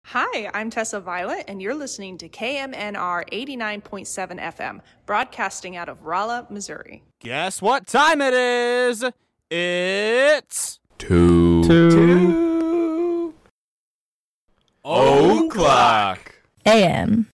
Hi, I'm Tessa Violet, and you're listening to KMNR 89.7 FM, broadcasting out of Rolla, Missouri. Guess what time it is? It's... Two. O'clock. AM.